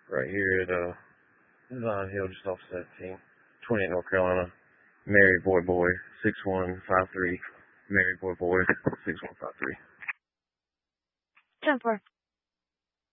right here at Vine Hill, just off 17, 28 North Carolina. Mary Boy 6153. Mary Boy 6153.